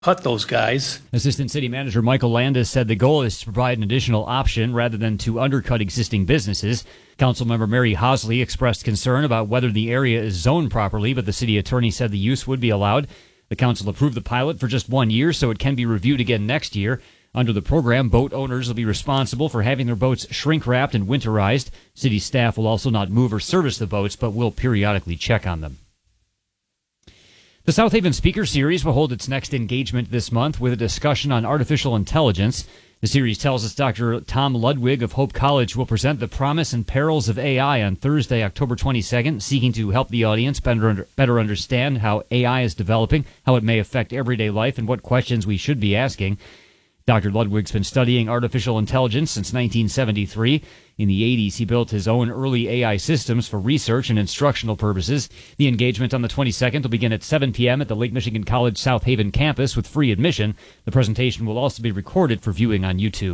cut those guys. Assistant City Manager Michael Landis said the goal is to provide an additional option rather than to undercut existing businesses. Councilmember Mary Hosley expressed concern about whether the area is zoned properly, but the city attorney said the use would be allowed. The council approved the pilot for just 1 year, so it can be reviewed again next year. Under the program, boat owners will be responsible for having their boats shrink-wrapped and winterized. City staff will also not move or service the boats, but will periodically check on them. The South Haven Speaker Series will hold its next engagement this month with a discussion on artificial intelligence. The series tells us Dr. Tom Ludwig of Hope College will present the promise and perils of AI on Thursday, October 22nd, seeking to help the audience better understand how AI is developing, how it may affect everyday life, and what questions we should be asking. Dr. Ludwig's been studying artificial intelligence since 1973. In the 80s, he built his own early AI systems for research and instructional purposes. The engagement on the 22nd will begin at 7 p.m. at the Lake Michigan College South Haven campus with free admission. The presentation will also be recorded for viewing on YouTube.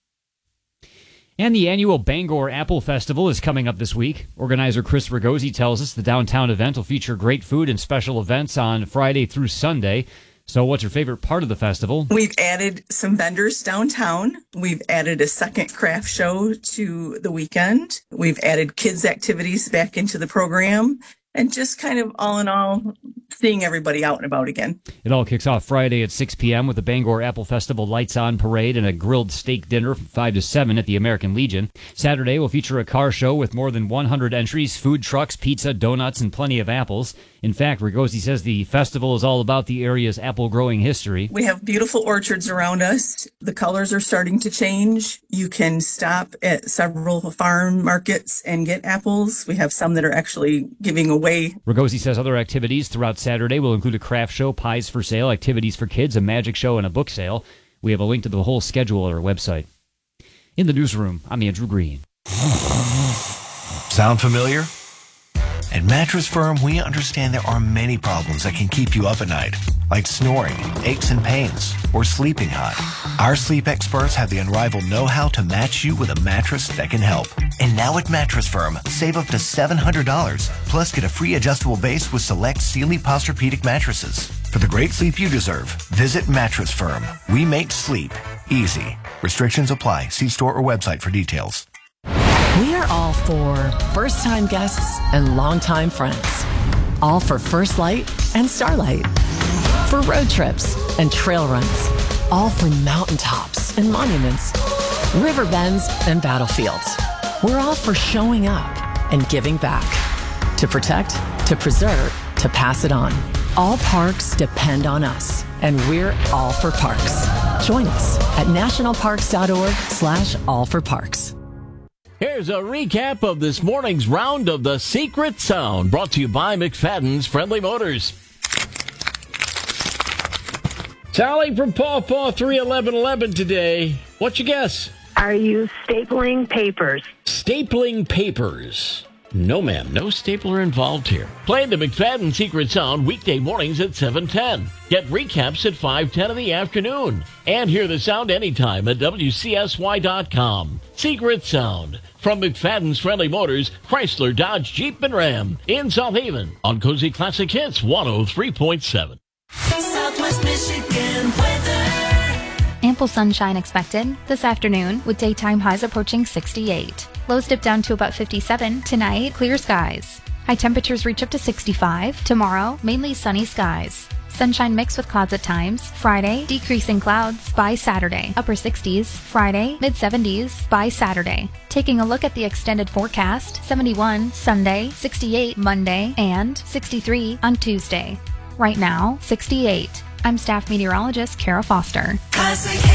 And the annual Bangor Apple Festival is coming up this week. Organizer Chris Ragosi tells us the downtown event will feature great food and special events on Friday through Sunday. So what's your favorite part of the festival? We've added some vendors downtown. We've added a second craft show to the weekend. We've added kids' activities back into the program. And just kind of all in all, seeing everybody out and about again. It all kicks off Friday at 6 p.m. with the Bangor Apple Festival Lights On Parade and a grilled steak dinner from 5 to 7 at the American Legion. Saturday will feature a car show with more than 100 entries, food trucks, pizza, donuts, and plenty of apples. In fact, Ragosi says the festival is all about the area's apple growing history. We have beautiful orchards around us. The colors are starting to change. You can stop at several farm markets and get apples. We have some that are actually giving away. Ragosi says other activities throughout Saturday will include a craft show, pies for sale, activities for kids, a magic show, and a book sale. We have a link to the whole schedule at our website. In the newsroom, I'm Andrew Green. Sound familiar? At Mattress Firm, we understand there are many problems that can keep you up at night, like snoring, aches and pains, or sleeping hot. Our sleep experts have the unrivaled know-how to match you with a mattress that can help. And now at Mattress Firm, save up to $700, plus get a free adjustable base with select Sealy Posturepedic mattresses. For the great sleep you deserve, visit Mattress Firm. We make sleep easy. Restrictions apply. See store or website for details. We are all for first-time guests and longtime friends. All for First Light and Starlight. For road trips and trail runs. All for mountaintops and monuments. River bends and battlefields. We're all for showing up and giving back. To protect, to preserve, to pass it on. All parks depend on us, and we're all for parks. Join us at nationalparks.org/allforparks. Here's a recap of this morning's round of the Secret Sound, brought to you by McFadden's Friendly Motors. Sally from Paw Paw 31111 today. What's your guess? Are you stapling papers? Stapling papers. No, ma'am. No stapler involved here. Play the McFadden Secret Sound weekday mornings at 7:10. Get recaps at 5:10 in the afternoon. And hear the sound anytime at WCSY.com. Secret Sound from McFadden's Friendly Motors, Chrysler, Dodge, Jeep, and Ram in South Haven on Cozy Classic Hits 103.7. Southwest Michigan weather. Ample sunshine expected this afternoon with daytime highs approaching 68. Lows dip down to about 57. Tonight, clear skies. High temperatures reach up to 65. Tomorrow, mainly sunny skies. Sunshine mixed with clouds at times. Friday, decreasing clouds by Saturday. Upper 60s. Friday, mid-70s by Saturday. Taking a look at the extended forecast, 71 Sunday, 68 Monday, and 63 on Tuesday. Right now, 68. I'm staff meteorologist Kara Foster.